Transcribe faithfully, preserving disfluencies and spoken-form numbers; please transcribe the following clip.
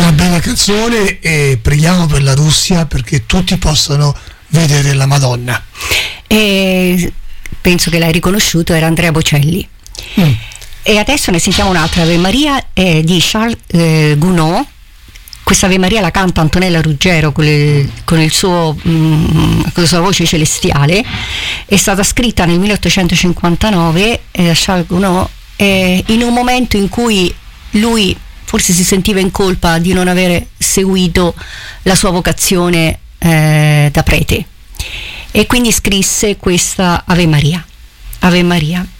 Una bella canzone, e preghiamo per la Russia perché tutti possano vedere la Madonna. E penso che l'hai riconosciuto, era Andrea Bocelli. Mm. E adesso ne sentiamo un'altra, Ave Maria, eh, di Charles eh, Gounod. Questa Ave Maria la canta Antonella Ruggero con, le, con, il suo, mm, con la sua voce celestiale. È stata scritta nel milleottocentocinquantanove eh, da Charles Gounod, eh, in un momento in cui lui forse si sentiva in colpa di non avere seguito la sua vocazione eh, da prete, e quindi scrisse questa Ave Maria. Ave Maria.